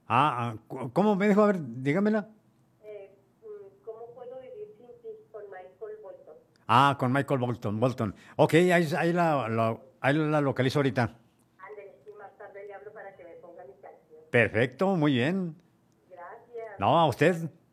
¿Cómo me dijo? A ver, dígamela. ¿Cómo puedo vivir sin ti? Con Michael Bolton. Con Michael Bolton. Ok, ahí la localizo ahorita. Ándale, sí, más tarde le hablo para que me ponga mi canción. Perfecto, muy bien. Gracias. No, a usted.